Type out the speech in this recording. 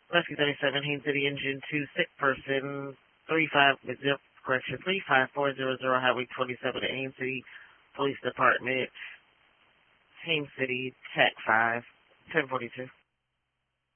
Rescue 37, Haines City Engine 2, sick person, 35400 Highway 27 at Haines City Police Department, Haines City, TAC 5, 1042.